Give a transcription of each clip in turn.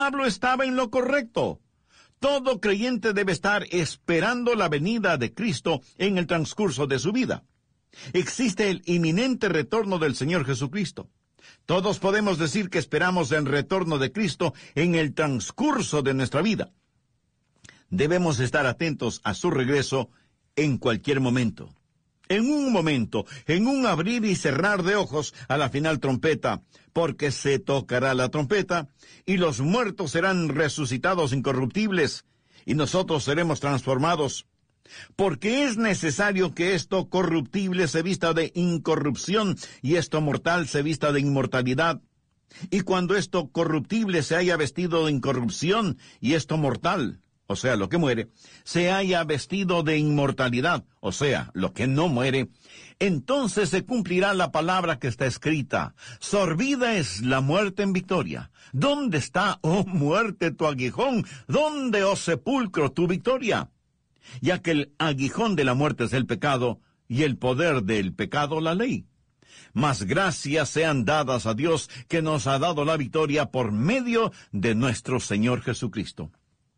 Pablo estaba en lo correcto. Todo creyente debe estar esperando la venida de Cristo en el transcurso de su vida. Existe el inminente retorno del Señor Jesucristo. Todos podemos decir que esperamos el retorno de Cristo en el transcurso de nuestra vida. Debemos estar atentos a su regreso en cualquier momento. En un momento, en un abrir y cerrar de ojos a la final trompeta, porque se tocará la trompeta, y los muertos serán resucitados incorruptibles, y nosotros seremos transformados. Porque es necesario que esto corruptible se vista de incorrupción, y esto mortal se vista de inmortalidad. Y cuando esto corruptible se haya vestido de incorrupción, y esto mortal, o sea, lo que muere, se haya vestido de inmortalidad, o sea, lo que no muere, entonces se cumplirá la palabra que está escrita: sorbida es la muerte en victoria. ¿Dónde está, oh muerte, tu aguijón? ¿Dónde, oh sepulcro, tu victoria? Ya que el aguijón de la muerte es el pecado, y el poder del pecado la ley. Mas gracias sean dadas a Dios, que nos ha dado la victoria por medio de nuestro Señor Jesucristo.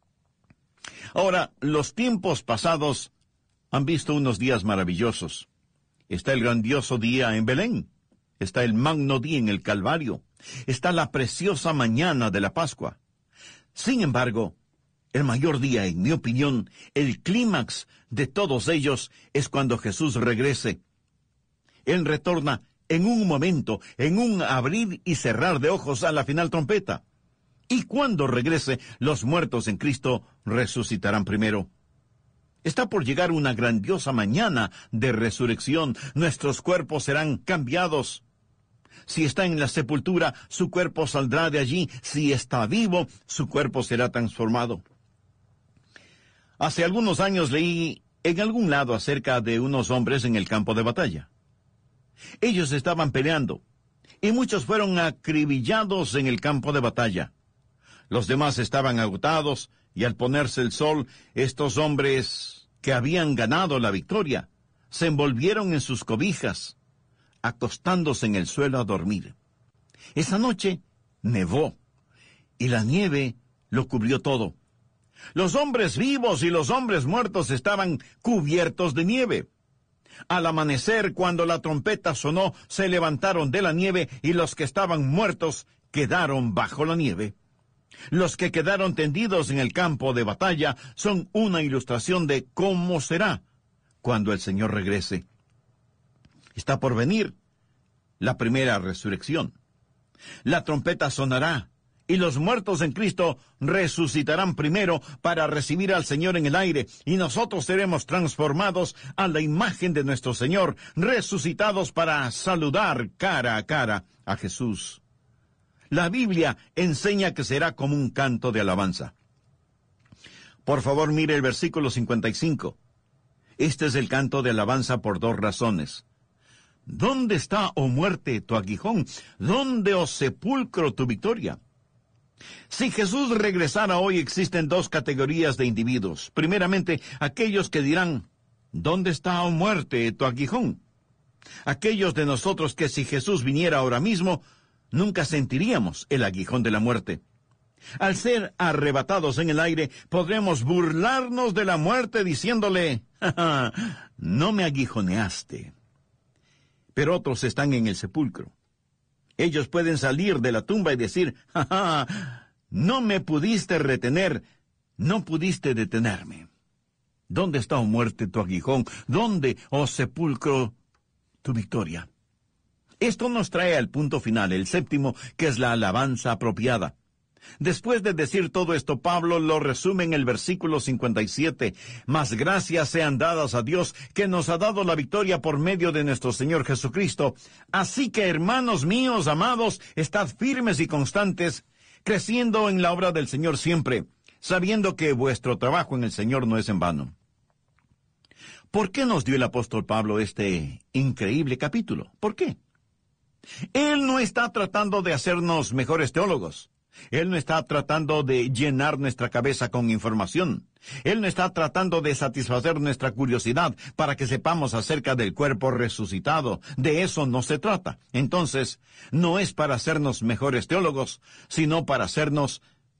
Ahora, los tiempos pasados han visto unos días maravillosos. Está el grandioso día en Belén. Está el magno día en el Calvario. Está la preciosa mañana de la Pascua. Sin embargo, el mayor día, en mi opinión, el clímax de todos ellos, es cuando Jesús regrese. Él retorna en un momento, en un abrir y cerrar de ojos a la final trompeta. Y cuando regrese, los muertos en Cristo resucitarán primero. Está por llegar una grandiosa mañana de resurrección. Nuestros cuerpos serán cambiados. Si está en la sepultura, su cuerpo saldrá de allí. Si está vivo, su cuerpo será transformado. Hace algunos años leí en algún lado acerca de unos hombres en el campo de batalla. Ellos estaban peleando, y muchos fueron acribillados en el campo de batalla. Los demás estaban agotados, y al ponerse el sol, estos hombres que habían ganado la victoria se envolvieron en sus cobijas, acostándose en el suelo a dormir. Esa noche nevó, y la nieve lo cubrió todo. Los hombres vivos y los hombres muertos estaban cubiertos de nieve. Al amanecer, cuando la trompeta sonó, se levantaron de la nieve, y los que estaban muertos quedaron bajo la nieve. Los que quedaron tendidos en el campo de batalla son una ilustración de cómo será cuando el Señor regrese. Está por venir la primera resurrección. La trompeta sonará, y los muertos en Cristo resucitarán primero para recibir al Señor en el aire, y nosotros seremos transformados a la imagen de nuestro Señor, resucitados para saludar cara a cara a Jesús. La Biblia enseña que será como un canto de alabanza. Por favor, mire el versículo 55. Este es el canto de alabanza por dos razones. ¿Dónde está, oh muerte, tu aguijón? ¿Dónde, oh sepulcro, tu victoria? Si Jesús regresara hoy, existen dos categorías de individuos. Primeramente, aquellos que dirán: ¿dónde está, oh muerte, tu aguijón? Aquellos de nosotros que, si Jesús viniera ahora mismo, nunca sentiríamos el aguijón de la muerte. Al ser arrebatados en el aire, podremos burlarnos de la muerte diciéndole: ¡ja, ja! No me aguijoneaste. Pero otros están en el sepulcro. Ellos pueden salir de la tumba y decir: ¡ja, ja! No me pudiste retener, no pudiste detenerme. ¿Dónde está, oh muerte, tu aguijón? ¿Dónde, oh sepulcro, tu victoria? Esto nos trae al punto final, el séptimo, que es la alabanza apropiada. Después de decir todo esto, Pablo lo resume en el versículo 57. Mas gracias sean dadas a Dios, que nos ha dado la victoria por medio de nuestro Señor Jesucristo. Así que, hermanos míos, amados, estad firmes y constantes, creciendo en la obra del Señor siempre, sabiendo que vuestro trabajo en el Señor no es en vano. ¿Por qué nos dio el apóstol Pablo este increíble capítulo? ¿Por qué? Él no está tratando de hacernos mejores teólogos. Él no está tratando de llenar nuestra cabeza con información. Él no está tratando de satisfacer nuestra curiosidad para que sepamos acerca del cuerpo resucitado. De eso no se trata. Entonces, no es para hacernos mejores teólogos, sino para hacernos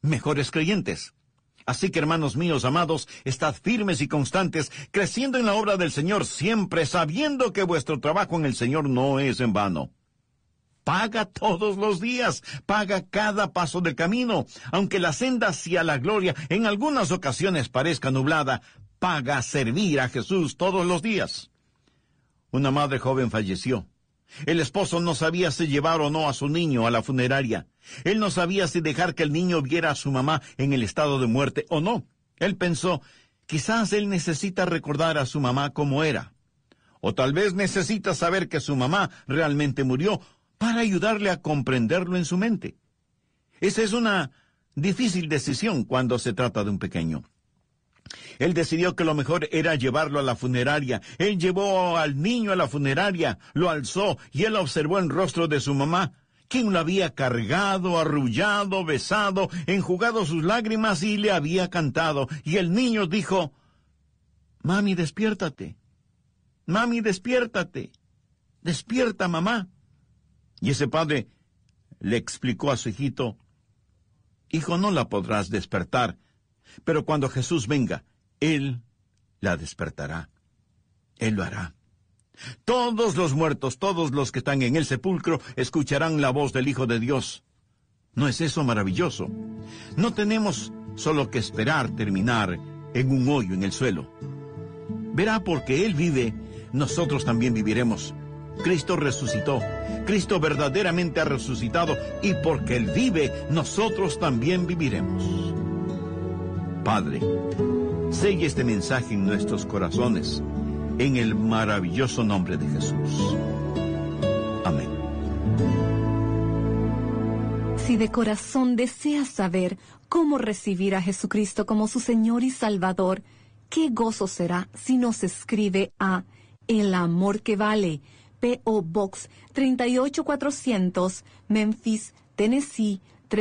mejores creyentes. Así que, hermanos míos amados, estad firmes y constantes, creciendo en la obra del Señor, siempre sabiendo que vuestro trabajo en el Señor no es en vano. Paga todos los días, paga cada paso del camino. Aunque la senda hacia la gloria en algunas ocasiones parezca nublada, paga servir a Jesús todos los días. Una madre joven falleció. El esposo no sabía si llevar o no a su niño a la funeraria. Él no sabía si dejar que el niño viera a su mamá en el estado de muerte o no. Él pensó, quizás él necesita recordar a su mamá como era. O tal vez necesita saber que su mamá realmente murió para ayudarle a comprenderlo en su mente. Esa es una difícil decisión cuando se trata de un pequeño. Él decidió que lo mejor era llevarlo a la funeraria. Él llevó al niño a la funeraria, lo alzó y él observó el rostro de su mamá, quien lo había cargado, arrullado, besado, enjugado sus lágrimas y le había cantado. Y el niño dijo, «Mami, despiértate. Mami, despiértate. Despierta, mamá». Y ese padre le explicó a su hijito, «Hijo, no la podrás despertar, pero cuando Jesús venga, Él la despertará. Él lo hará. Todos los muertos, todos los que están en el sepulcro, escucharán la voz del Hijo de Dios. ¿No es eso maravilloso? No tenemos solo que esperar terminar en un hoyo en el suelo. Verá, porque Él vive, nosotros también viviremos. Cristo resucitó. Cristo verdaderamente ha resucitado, y porque Él vive, nosotros también viviremos. Padre, sella este mensaje en nuestros corazones, en el maravilloso nombre de Jesús. Amén. Si de corazón deseas saber cómo recibir a Jesucristo como su Señor y Salvador, qué gozo será si nos escribe a El Amor que Vale, P.O. Box 38400, Memphis, Tennessee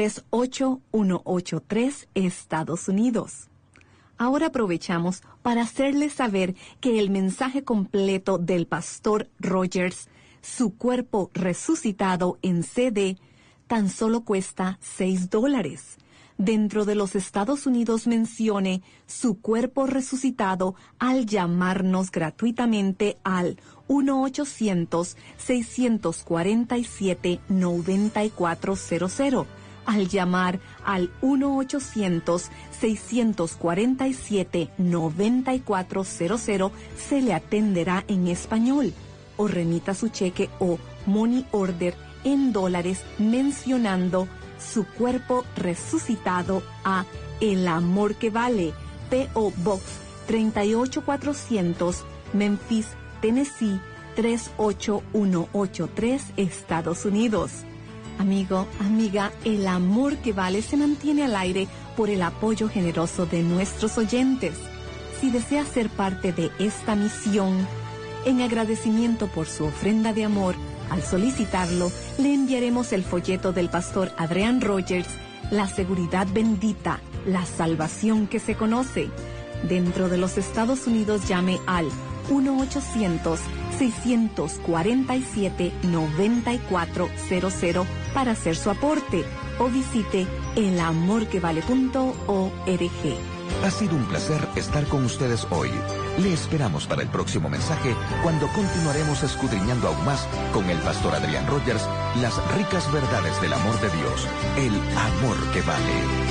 38183, Estados Unidos. Ahora aprovechamos para hacerles saber que el mensaje completo del Pastor Rogers, Su Cuerpo Resucitado en CD, tan solo cuesta $6. Dentro de los Estados Unidos mencione Su Cuerpo Resucitado al llamarnos gratuitamente al 1-800-647-9400. Al llamar al 1-800-647-9400 se le atenderá en español, o remita su cheque o money order en $, mencionando Su Cuerpo Resucitado a El Amor que Vale, P.O. Box 38400, Memphis, Tennessee 38183, Estados Unidos. Amigo, amiga, El Amor que Vale se mantiene al aire por el apoyo generoso de nuestros oyentes. Si desea ser parte de esta misión, en agradecimiento por su ofrenda de amor, al solicitarlo, le enviaremos el folleto del pastor Adrian Rogers, La Seguridad Bendita, la salvación que se conoce. Dentro de los Estados Unidos, llame al 1-800-647-9400 para hacer su aporte, o visite elamorquevale.org. Ha sido un placer estar con ustedes hoy. Le esperamos para el próximo mensaje, cuando continuaremos escudriñando aún más con el pastor Adrian Rogers las ricas verdades del amor de Dios, el amor que vale.